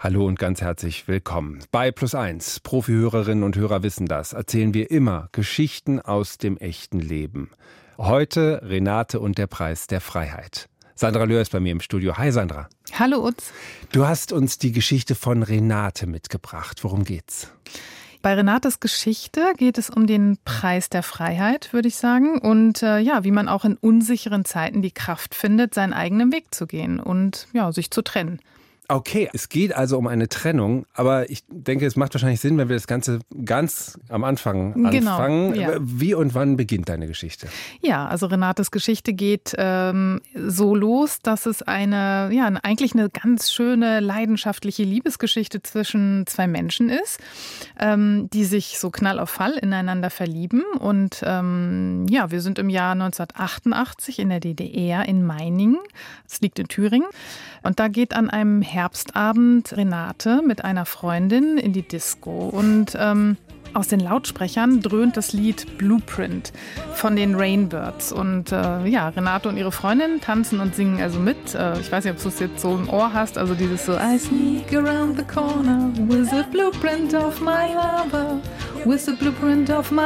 Hallo und ganz herzlich willkommen. Bei Plus1, Profihörerinnen und Hörer wissen das, erzählen wir immer Geschichten aus dem echten Leben. Heute Renate und der Preis der Freiheit. Sandra Löhr ist bei mir im Studio. Hi Sandra. Hallo Utz. Du hast uns die Geschichte von Renate mitgebracht. Worum geht's? Bei Renates Geschichte geht es um den Preis der Freiheit, würde ich sagen. Und wie man auch in unsicheren Zeiten die Kraft findet, seinen eigenen Weg zu gehen und sich zu trennen. Okay, es geht also um eine Trennung, aber ich denke, es macht wahrscheinlich Sinn, wenn wir das Ganze ganz am Anfang anfangen. Genau, ja. Wie und wann beginnt deine Geschichte? Ja, also Renates Geschichte geht so los, dass es eigentlich eine ganz schöne, leidenschaftliche Liebesgeschichte zwischen zwei Menschen ist, die sich so Knall auf Fall ineinander verlieben. Und wir sind im Jahr 1988 in der DDR in Meiningen. Das liegt in Thüringen. Und da geht an einem Herbstabend Renate mit einer Freundin in die Disco und aus den Lautsprechern dröhnt das Lied Blueprint von den Rainbirds. Und Renate und ihre Freundin tanzen und singen also mit. Ich weiß nicht, ob du es jetzt so im Ohr hast, also dieses so I sneak around the corner with a blueprint of my lover, with a blueprint of my